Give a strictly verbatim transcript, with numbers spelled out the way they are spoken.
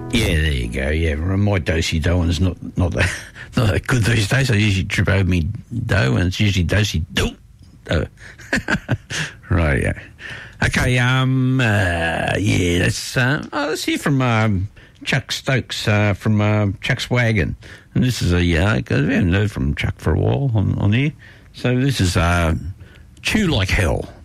Yeah, there you go. Yeah, my dosey dough one's not not that not that good these days. I usually trip over me dough, and it's usually dosey dough. Oh. Right, yeah. Okay, um, uh, yeah, let's uh, oh, let's hear from um, Chuck Stokes uh, from uh, Chuck's Wagon, and this is a yeah, because we haven't heard from Chuck for a while on on here, so this is uh, Chew Like Hell.